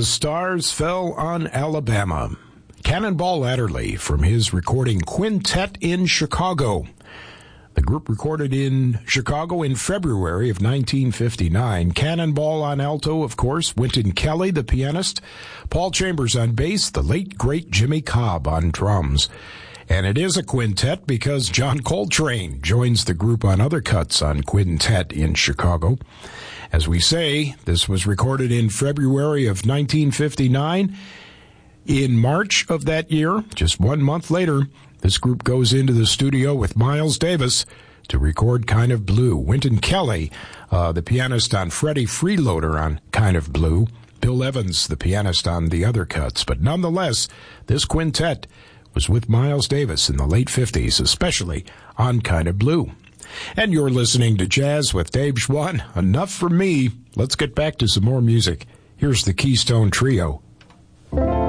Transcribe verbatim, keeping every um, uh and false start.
The Stars Fell on Alabama. Cannonball Adderley from his recording Quintet in Chicago. The group recorded in Chicago in February of nineteen fifty-nine. Cannonball on alto, of course, Wynton Kelly, the pianist, Paul Chambers on bass, the late, great Jimmy Cobb on drums. And it is a quintet because John Coltrane joins the group on other cuts on Quintet in Chicago. As we say, this was recorded in February of nineteen fifty-nine. In March of that year, just one month later, this group goes into the studio with Miles Davis to record Kind of Blue. Wynton Kelly, uh, the pianist on Freddie Freeloader on Kind of Blue. Bill Evans, the pianist on the other cuts. But nonetheless, this quintet was with Miles Davis in the late fifties, especially on Kind of Blue. And you're listening to Jazz with Dave Schwann. Enough for me. Let's get back to some more music. Here's the Keystone Trio